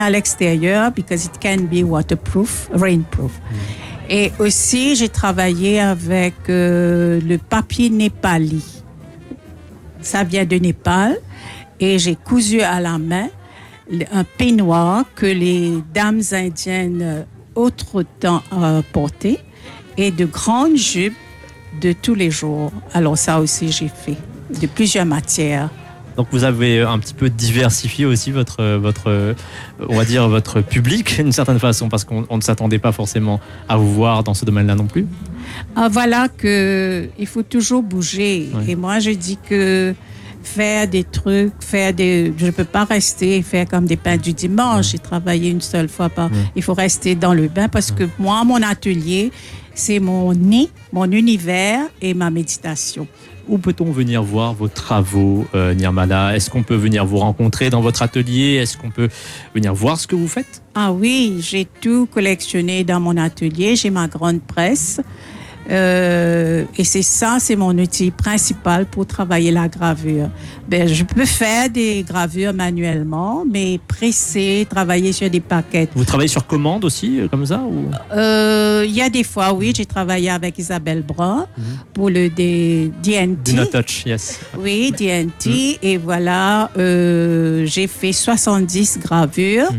à l'extérieur because it can be waterproof, rainproof. Et aussi, j'ai travaillé avec le papier népali. Ça vient de Népal et j'ai cousu à la main un peignoir que les dames indiennes autrefois portaient et de grandes jupes de tous les jours. Alors ça aussi, j'ai fait de plusieurs matières. Donc vous avez un petit peu diversifié aussi votre on va dire votre public d'une certaine façon, parce qu'on ne s'attendait pas forcément à vous voir dans ce domaine-là non plus. Voilà qu'il faut toujours bouger. Oui. Et moi, je dis que faire des trucs, je ne peux pas rester et faire comme des pains du dimanche. J'ai travaillé une seule fois il faut rester dans le bain parce que moi, mon atelier, c'est mon nid, mon univers et ma méditation. Où peut-on venir voir vos travaux, Nirmala? Est-ce qu'on peut venir vous rencontrer dans votre atelier? Est-ce qu'on peut venir voir ce que vous faites? Ah oui, j'ai tout collectionné dans mon atelier. J'ai ma grande presse. Et c'est mon outil principal pour travailler la gravure. Je peux faire des gravures manuellement, mais presser, travailler sur des paquettes. Vous travaillez sur commande aussi, comme ça ou... Il y a des fois, oui, j'ai travaillé avec Isabelle Brun pour le DNT. Do not touch, yes. Oui, DNT. Et voilà, j'ai fait 70 gravures.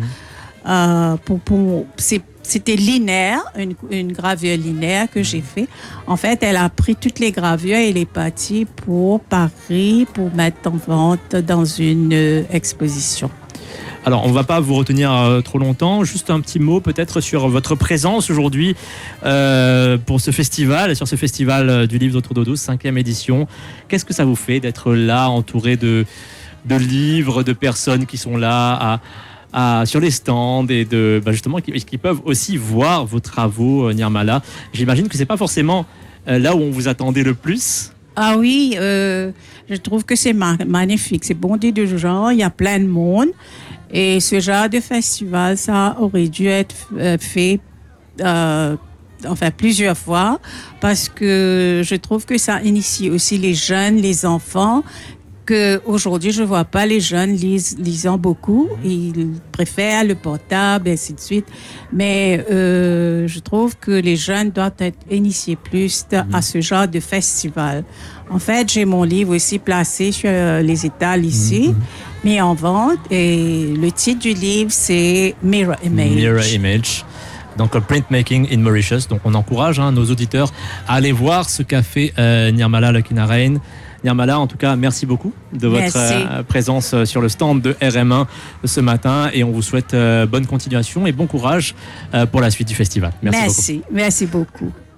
C'était linéaire, une gravure linéaire que j'ai fait. En fait, elle a pris toutes les gravures et les parties pour Paris, pour mettre en vente dans une exposition. Alors, on ne va pas vous retenir trop longtemps. Juste un petit mot peut-être sur votre présence aujourd'hui pour ce festival, sur ce festival du livre d'Autour d'eau douce, 5e édition. Qu'est-ce que ça vous fait d'être là, entouré de livres, de personnes qui sont là sur les stands et justement qui peuvent aussi voir vos travaux, Nirmala? J'imagine que c'est pas forcément là où on vous attendait le plus. Ah oui, je trouve que c'est magnifique, c'est bondé de gens, il y a plein de monde et ce genre de festival, ça aurait dû être fait plusieurs fois parce que je trouve que ça initie aussi les jeunes, les enfants. Qu'aujourd'hui, je ne vois pas les jeunes lisant beaucoup. Ils préfèrent le portable, et ainsi de suite. Mais je trouve que les jeunes doivent être initiés plus à ce genre de festival. En fait, j'ai mon livre aussi placé sur les étals ici, mis en vente. Et le titre du livre, c'est Mirror Image. Mirror Image. Donc, printmaking in Mauritius. Donc, on encourage nos auditeurs à aller voir ce qu'a fait Nirmala Lakkinarain. Nirmala, en tout cas, merci beaucoup de votre présence sur le stand de RM1 ce matin et on vous souhaite bonne continuation et bon courage pour la suite du festival. Merci beaucoup. Merci beaucoup.